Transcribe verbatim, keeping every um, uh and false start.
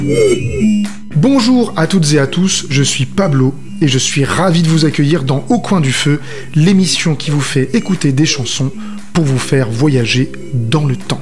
Bonjour à toutes et à tous, je suis Pablo et je suis ravi de vous accueillir dans Au coin du feu, l'émission qui vous fait écouter des chansons pour vous faire voyager dans le temps.